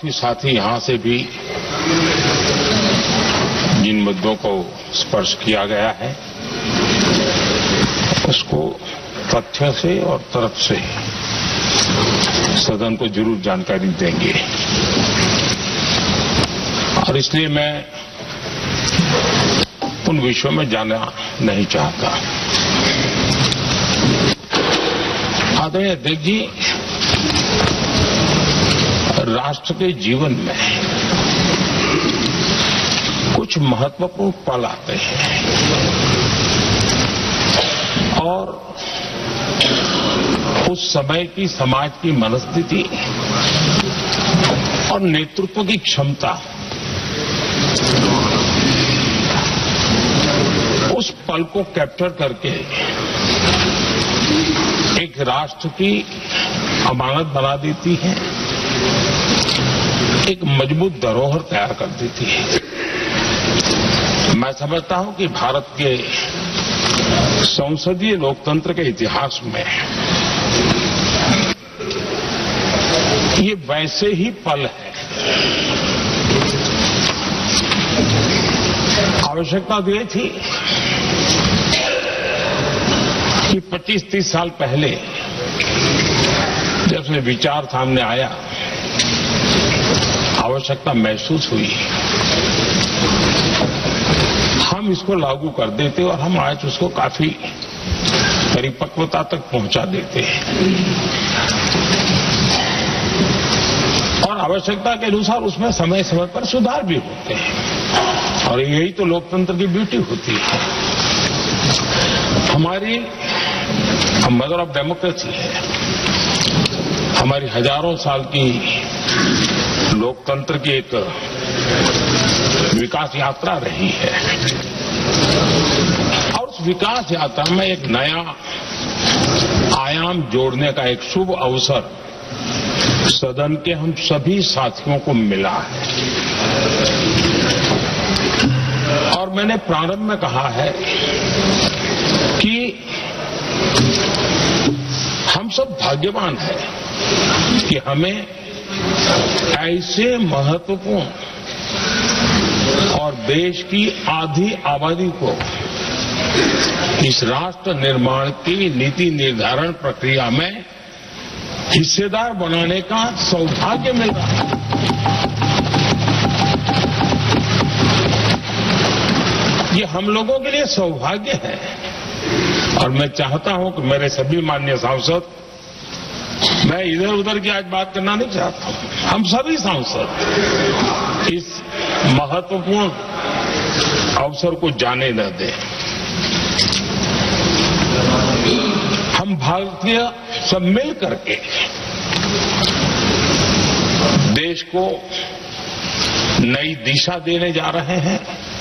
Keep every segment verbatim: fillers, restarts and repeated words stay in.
काफी साथी यहां से भी जिन मुद्दों को स्पर्श किया गया है उसको तथ्य से और तर्क से सदन को जरूर जानकारी देंगे और इसलिए मैं उन विषयों में जाना नहीं चाहता। आदरणीय अध्यक्ष जी, राष्ट्र के जीवन में कुछ महत्वपूर्ण पल आते हैं और उस समय की समाज की मनस्थिति और नेतृत्व की क्षमता उस पल को कैप्चर करके एक राष्ट्र की अमानत बना देती है, एक मजबूत धरोहर तैयार कर देती है। मैं समझता हूं कि भारत के संसदीय लोकतंत्र के इतिहास में ये वैसे ही पल है। आवश्यकता तो ये थी कि पच्चीस तीस साल पहले जब से विचार सामने आया, आवश्यकता महसूस हुई, हम इसको लागू कर देते और हम आज उसको काफी परिपक्वता तक पहुंचा देते हैं और आवश्यकता के अनुसार उसमें समय समय पर सुधार भी होते हैं और यही तो लोकतंत्र की ब्यूटी होती है। हमारी मदर ऑफ डेमोक्रेसी है, हमारी हजारों साल की लोकतंत्र की एक विकास यात्रा रही है और उस विकास यात्रा में एक नया आयाम जोड़ने का एक शुभ अवसर सदन के हम सभी साथियों को मिला है और मैंने प्रारंभ में कहा है कि हम सब भाग्यवान हैं कि हमें ऐसे महत्वपूर्ण और देश की आधी आबादी को इस राष्ट्र निर्माण की नीति निर्धारण प्रक्रिया में हिस्सेदार बनाने का सौभाग्य मिल रहा है। ये हम लोगों के लिए सौभाग्य है और मैं चाहता हूं कि मेरे सभी माननीय सांसद, मैं इधर उधर की आज बात करना नहीं चाहता हूं, हम सभी सांसद इस महत्वपूर्ण अवसर को जाने न दें। हम भारतीय सब मिल करके देश को नई दिशा देने जा रहे हैं।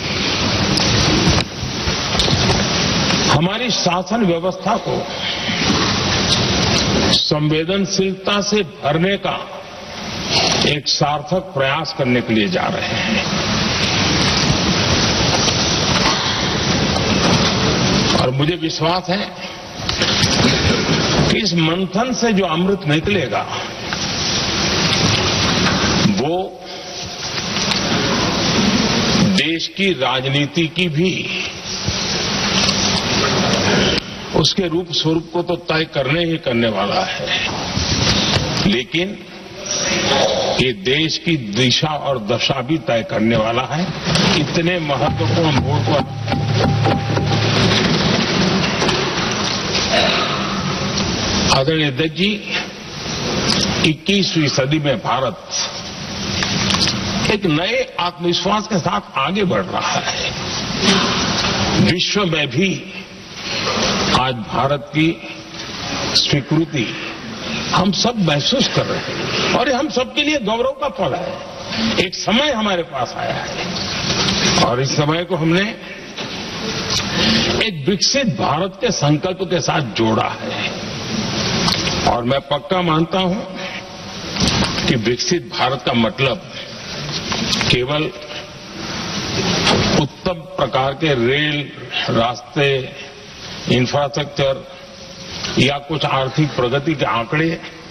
हमारी शासन व्यवस्था को संवेदनशीलता से भरने का एक सार्थक प्रयास करने के लिए जा रहे हैं और मुझे विश्वास है कि इस मंथन से जो अमृत निकलेगा वो देश की राजनीति की भी उसके रूप स्वरूप को तो तय करने ही करने वाला है, लेकिन ये देश की दिशा और दशा भी तय करने वाला है। इतने महत्वपूर्ण मोड़ पर आदरणीय अध्यक्ष जी, इक्कीसवीं सदी में भारत एक नए आत्मविश्वास के साथ आगे बढ़ रहा है। विश्व में भी आज भारत की स्वीकृति हम सब महसूस कर रहे हैं और ये हम सबके लिए गौरव का पल है। एक समय हमारे पास आया है और इस समय को हमने एक विकसित भारत के संकल्प के साथ जोड़ा है और मैं पक्का मानता हूं कि विकसित भारत का मतलब केवल उत्तम प्रकार के रेल, रास्ते, इंफ्रास्ट्रक्चर या कुछ आर्थिक प्रगति के आंकड़े